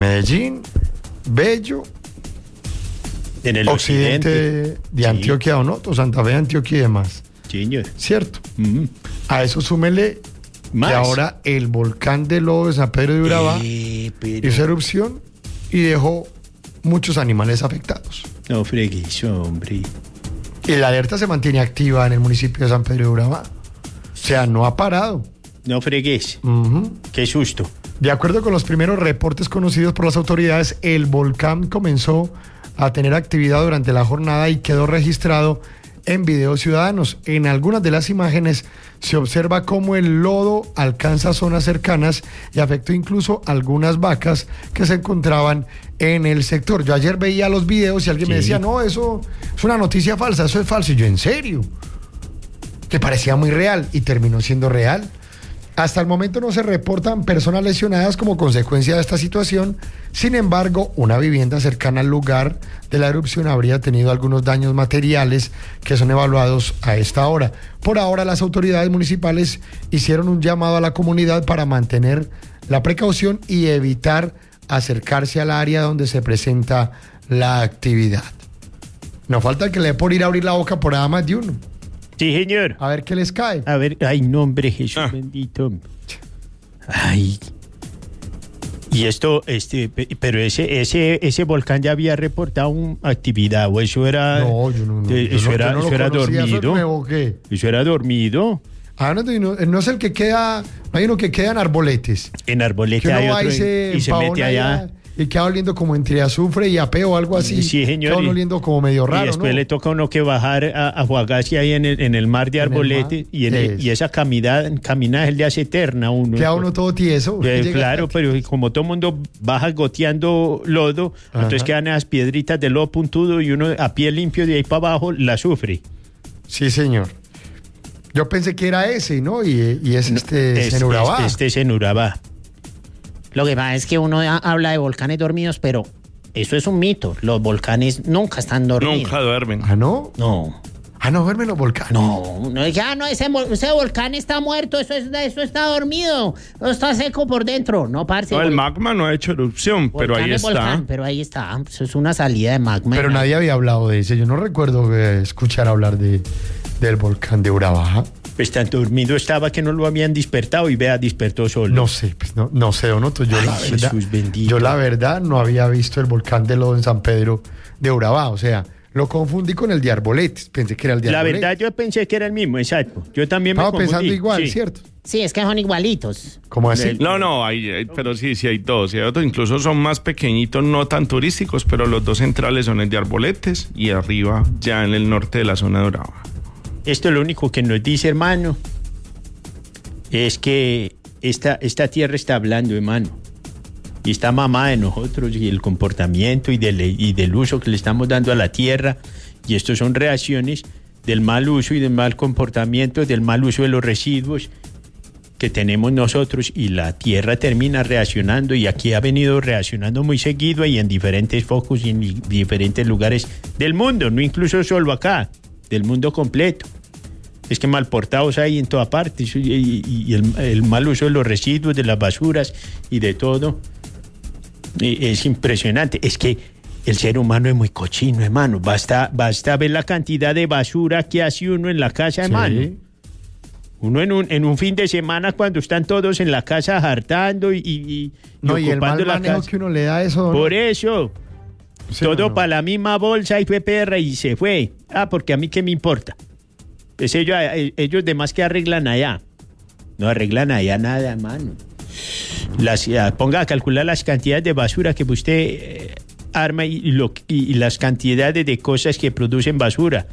Medellín, Bello, En el occidente de Antioquia, Donoto, Santa Fe, Antioquia y demás. Sí, señor. ¿Cierto? Mm. A eso súmele Más. que ahora el volcán de Lodo de San Pedro de Urabá hizo erupción y dejó muchos animales afectados. No fregues, hombre. Y la alerta se mantiene activa en el municipio de San Pedro de Urabá. O sea, no ha parado. No fregues. Ujú. Qué susto. De acuerdo con los primeros reportes conocidos por las autoridades, el volcán comenzó a tener actividad durante la jornada y quedó registrado en videos ciudadanos. En algunas de las imágenes se observa cómo el lodo alcanza zonas cercanas y afectó incluso algunas vacas que se encontraban en el sector. Yo ayer veía los videos y alguien me decía, no, eso es una noticia falsa, eso es falso. Y yo, ¿en serio? Que parecía muy real y terminó siendo real. Hasta el momento no se reportan personas lesionadas como consecuencia de esta situación. Sin embargo, una vivienda cercana al lugar de la erupción habría tenido algunos daños materiales que son evaluados a esta hora. Por ahora, las autoridades municipales hicieron un llamado a la comunidad para mantener la precaución y evitar acercarse al área donde se presenta la actividad. No falta que le dé por ir a abrir la boca por nada más de uno. Sí, señor. A ver qué les cae. A ver, ay, nombre Jesús bendito. Ay. Y esto, pero ese volcán ya había reportado una actividad, o eso era. No, yo no. Eso era dormido. ¿Eso es nuevo, qué? Eso era dormido. Ah, no es el que queda. Hay uno que queda en Arboletes. En Arbolete Que hay uno va otro y se mete allá. Y queda oliendo como entre azufre y apeo o algo así. Sí, señor. Queda oliendo como medio raro, y después ¿no? le toca a uno que bajar a jugarse ahí en el mar de Arbolete. Y esa caminada le hace eterna a uno. Queda uno todo tieso. Claro, pero como todo el mundo baja goteando lodo, entonces quedan esas piedritas de lodo puntudo y uno a pie limpio de ahí para abajo la sufre. Sí, señor. Yo pensé que era ese, ¿no? Y es en Urabá. Este es en Urabá. Lo que pasa es que uno habla de volcanes dormidos, pero eso es un mito. Los volcanes nunca están dormidos. Nunca duermen. ¿Ah, no? No. Ah, no duermen los volcanes. No, ese volcán está muerto, eso está dormido, está seco por dentro. No, parce. No, el magma no ha hecho erupción, pero ahí está. Volcán, pero ahí está. Eso es una salida de magma. Pero nadie había hablado de ese. Yo no recuerdo escuchar hablar del volcán de Urabá. Pues tan dormido estaba que no lo habían despertado y vea, despertó solo. No sé, pues no sé, Donoto. Jesús bendito. Yo la verdad no había visto el volcán de Lodo en San Pedro de Urabá. O sea, lo confundí con el de Arboletes. Pensé que era el de Arboletes. La verdad, yo pensé que era el mismo, exacto. Yo también me confundí. Estaba pensando igual, sí. ¿cierto? Sí, es que son igualitos. ¿Cómo así? No, pero sí hay dos. Y hay otros, incluso son más pequeñitos, no tan turísticos, pero los dos centrales son el de Arboletes y arriba, ya en el norte de la zona de Urabá. Esto es lo único que nos dice, hermano, es que esta tierra está hablando, hermano, y está mamada de nosotros y el comportamiento y del uso que le estamos dando a la tierra, y estos son reacciones del mal uso y del mal comportamiento, del mal uso de los residuos que tenemos nosotros, y la tierra termina reaccionando, y aquí ha venido reaccionando muy seguido y en diferentes focos y en diferentes lugares del mundo, no incluso solo acá, del mundo completo. Es que mal portados hay en toda parte, y el mal uso de los residuos, de las basuras y de todo, es impresionante. Es que el ser humano es muy cochino, hermano. Basta ver la cantidad de basura que hace uno en la casa, hermano. Uno en un fin de semana, cuando están todos en la casa hartando y el mal la manejo casa que uno le da a eso. Por eso, Sí, todo no. para la misma bolsa y fue perra y se fue. Porque a mí qué me importa. Pues ellos demás que arreglan allá. No arreglan allá nada, hermano. Ponga a calcular las cantidades de basura que usted arma y las cantidades de cosas que producen basura.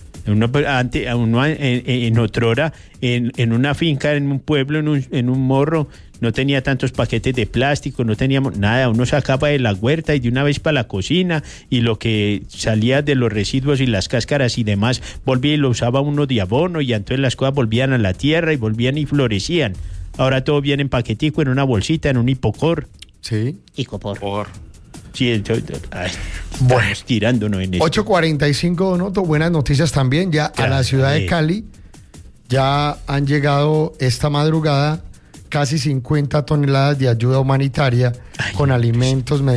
En otrora, en una finca, en un pueblo, en un morro, no tenía tantos paquetes de plástico, no teníamos nada. Uno sacaba de la huerta y de una vez para la cocina, y lo que salía de los residuos y las cáscaras y demás volvía y lo usaba uno de abono, y entonces las cosas volvían a la tierra y volvían y florecían. Ahora todo viene en paquetico, en una bolsita, en un hipocor. Sí. Icopor. Sí, Bueno, tirándonos en esto. 8:45, Donoto. Buenas noticias también. Ya a la ciudad de Cali ya han llegado esta madrugada casi 50 toneladas de ayuda humanitaria con alimentos,